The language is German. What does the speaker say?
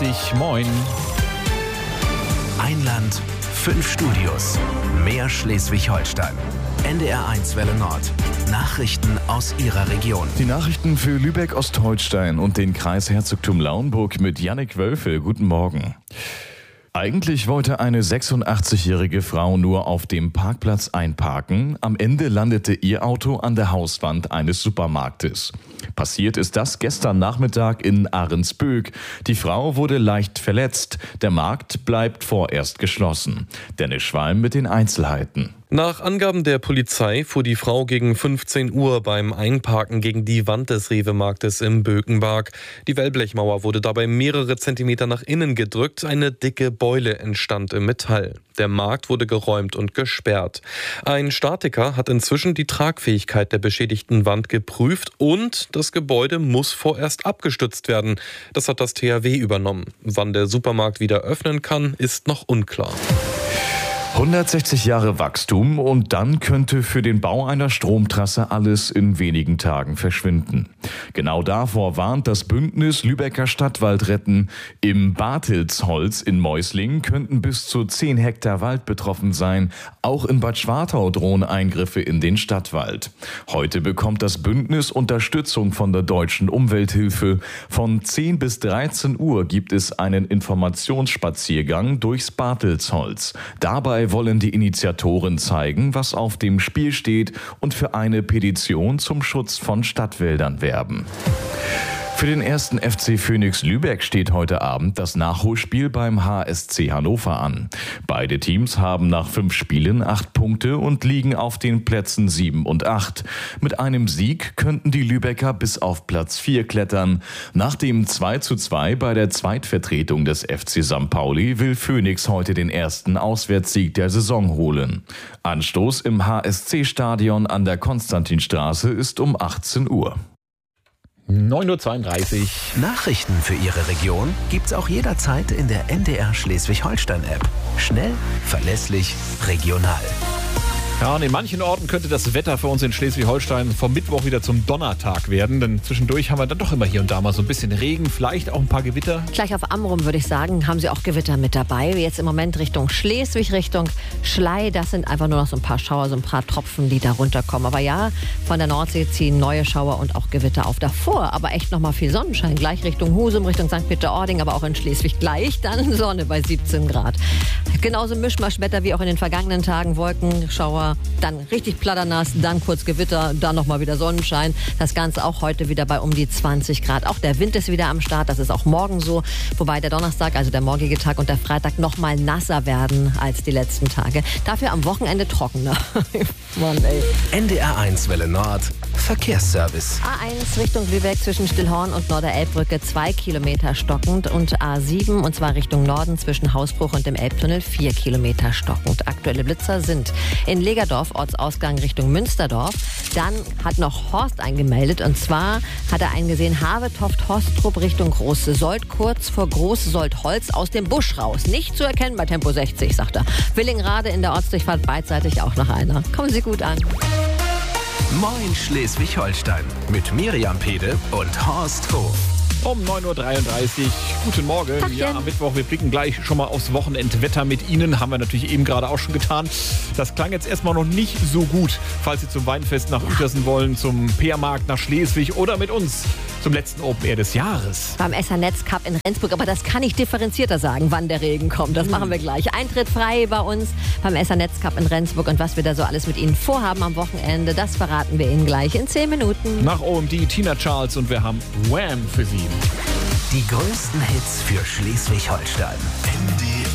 9:30 Uhr. Moin. Ein Land, 5 Studios, mehr Schleswig-Holstein. NDR1 Welle Nord. Nachrichten aus Ihrer Region. Die Nachrichten für Lübeck-Ostholstein und den Kreis Herzogtum Lauenburg mit Jannik Wölfe. Guten Morgen. Eigentlich wollte eine 86-jährige Frau nur auf dem Parkplatz einparken. Am Ende landete ihr Auto an der Hauswand eines Supermarktes. Passiert ist das gestern Nachmittag in Ahrensböck. Die Frau wurde leicht verletzt. Der Markt bleibt vorerst geschlossen. Dennis Schwalm mit den Einzelheiten. Nach Angaben der Polizei fuhr die Frau gegen 15 Uhr beim Einparken gegen die Wand des Rewe-Marktes im Bökenberg. Die Wellblechmauer wurde dabei mehrere Zentimeter nach innen gedrückt. Eine dicke Beule entstand im Metall. Der Markt wurde geräumt und gesperrt. Ein Statiker hat inzwischen die Tragfähigkeit der beschädigten Wand geprüft und das Gebäude muss vorerst abgestützt werden. Das hat das THW übernommen. Wann der Supermarkt wieder öffnen kann, ist noch unklar. 160 Jahre Wachstum und dann könnte für den Bau einer Stromtrasse alles in wenigen Tagen verschwinden. Genau davor warnt das Bündnis Lübecker Stadtwald retten. Im Bartilsholz in Mäusling könnten bis zu 10 Hektar Wald betroffen sein. Auch in Bad Schwartau drohen Eingriffe in den Stadtwald. Heute bekommt das Bündnis Unterstützung von der Deutschen Umwelthilfe. Von 10 bis 13 Uhr gibt es einen Informationsspaziergang durchs Bartilsholz. Dabei wollen die Initiatoren zeigen, was auf dem Spiel steht und für eine Petition zum Schutz von Stadtwäldern werben. Für den ersten FC Phönix Lübeck steht heute Abend das Nachholspiel beim HSC Hannover an. Beide Teams haben nach 5 Spielen 8 Punkte und liegen auf den Plätzen 7 und 8. Mit einem Sieg könnten die Lübecker bis auf Platz 4 klettern. Nach dem 2:2 bei der Zweitvertretung des FC St. Pauli will Phönix heute den ersten Auswärtssieg der Saison holen. Anstoß im HSC-Stadion an der Konstantinstraße ist um 18 Uhr. 9:32 Uhr. Nachrichten für Ihre Region gibt's auch jederzeit in der NDR Schleswig-Holstein-App. Schnell, verlässlich, regional. Ja, und in manchen Orten könnte das Wetter für uns in Schleswig-Holstein vom Mittwoch wieder zum Donnertag werden. Denn zwischendurch haben wir dann doch immer hier und da mal so ein bisschen Regen, vielleicht auch ein paar Gewitter. Gleich auf Amrum, würde ich sagen, haben Sie auch Gewitter mit dabei. Jetzt im Moment Richtung Schleswig, Richtung Schlei. Das sind einfach nur noch so ein paar Schauer, so ein paar Tropfen, die da runterkommen. Aber ja, von der Nordsee ziehen neue Schauer und auch Gewitter auf. Davor aber echt nochmal viel Sonnenschein. Gleich Richtung Husum, Richtung St. Peter-Ording, aber auch in Schleswig gleich dann Sonne bei 17 Grad. Genauso Mischmaschwetter wie auch in den vergangenen Tagen. Wolken, Schauer, dann richtig platternass, dann kurz Gewitter, dann nochmal wieder Sonnenschein. Das Ganze auch heute wieder bei um die 20 Grad. Auch der Wind ist wieder am Start, das ist auch morgen so. Wobei der Donnerstag, also der morgige Tag und der Freitag nochmal nasser werden als die letzten Tage. Dafür am Wochenende trockener. Mann, ey. NDR1 Welle Nord, Verkehrsservice. A1 Richtung Lübeck zwischen Stillhorn und Norderelbbrücke 2 Kilometer stockend und A7 und zwar Richtung Norden zwischen Hausbruch und dem Elbtunnel 4 Kilometer stockend. Aktuelle Blitzer sind in Legerdorf, Ortsausgang Richtung Münsterdorf. Dann hat noch Horst eingemeldet und zwar hat er eingesehen, Havetoft-Hostrup Richtung Große Sold, kurz vor Große Sold-Holz aus dem Busch raus. Nicht zu erkennen bei Tempo 60, sagt er. Willingrade in der Ortsdurchfahrt beidseitig auch noch einer. Kommen Sie gut an. Moin Schleswig-Holstein mit Miriam Pede und Horst Hof. Um 9:33 Uhr. Guten Morgen. Tagchen. Ja, am Mittwoch. Wir blicken gleich schon mal aufs Wochenendwetter mit Ihnen. Haben wir natürlich eben gerade auch schon getan. Das klang jetzt erstmal noch nicht so gut. Falls Sie zum Weinfest nach Uetersen wollen, zum Peermarkt nach Schleswig oder mit uns zum letzten Open Air des Jahres. Beim SR-Netz Cup in Rendsburg. Aber das kann ich differenzierter sagen, wann der Regen kommt. Das machen wir gleich. Eintritt frei bei uns beim SR-Netz Cup in Rendsburg. Und was wir da so alles mit Ihnen vorhaben am Wochenende, das verraten wir Ihnen gleich in 10 Minuten. Nach OMD Tina Charles und wir haben Wham für Sie. Die größten Hits für Schleswig-Holstein.